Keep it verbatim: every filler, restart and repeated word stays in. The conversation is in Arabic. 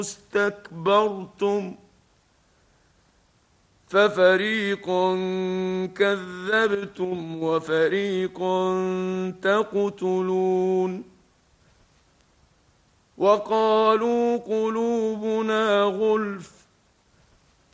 اسْتَكْبَرْتُمْ فَفَرِيقًا كَذَّبْتُمْ وَفَرِيقًا تَقْتُلُونَ وَقَالُوا قُلُوبُنَا غُلْفٌ